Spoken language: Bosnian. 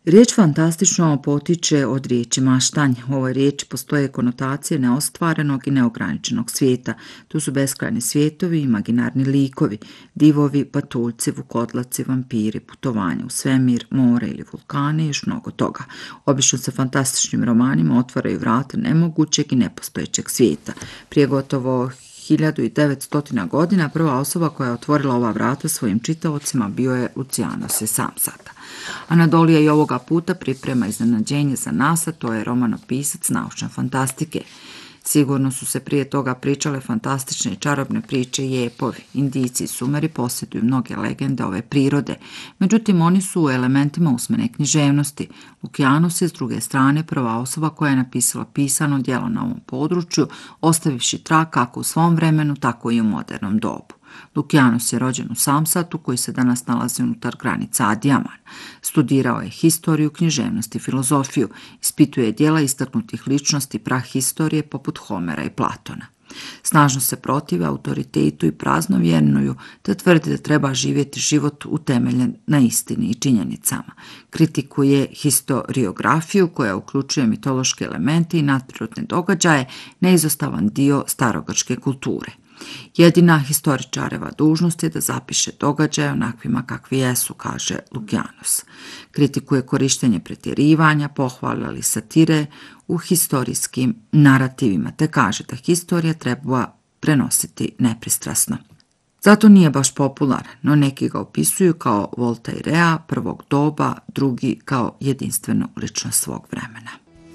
Riječ fantastično potiče od riječi maštanje. U ovoj riječi postoje konotacije neostvarenog i neograničenog svijeta. Tu su beskrajni svijetovi, imaginarni likovi, divovi, patuljci, vukodlaci, vampiri, putovanje u svemir, more ili vulkane i još mnogo toga. Obično se fantastičnim romanima otvaraju vrata nemogućeg i nepostojećeg svijeta. Prije gotovo 1900 godina prva osoba koja je otvorila ova vrata svojim čitaocima bio je Lucianus iz Samsata. Anadolija i ovoga puta priprema iznenađenje za nas, a to je romanopisac naučne fantastike. Sigurno su se prije toga pričale fantastične i čarobne priče i epovi. Indijci i Sumeri posjeduju mnoge legende ove prirode, međutim oni su u elementima usmene književnosti. Lukijanus je s druge strane prva osoba koja je napisala pisano djelo na ovom području, ostavivši trag kako u svom vremenu, tako i u modernom dobu. Lukijanus je rođen u Samsatu koji se danas nalazi unutar granica Adijaman. Studirao je historiju, književnost i filozofiju, ispituje djela istaknutih ličnosti prahistorije poput Homera i Platona. Snažno se protive autoritetu i praznovjernuju, te tvrdi da treba živjeti život utemeljen na istini i činjenicama. Kritikuje historiografiju koja uključuje mitološke elemente i nadprirodne događaje, neizostavan dio starogrčke kulture. Jedina historičareva dužnost je da zapiše događaje onakvima kakvi jesu, kaže Lukijanus. Kritikuje korištenje pretjerivanja, pohvale ili satire u historijskim narativima, te kaže da historija treba prenositi nepristrasno. Zato nije baš popularan, no neki ga opisuju kao Voltairea prvog doba, drugi kao jedinstvenu ličnost svog vremena.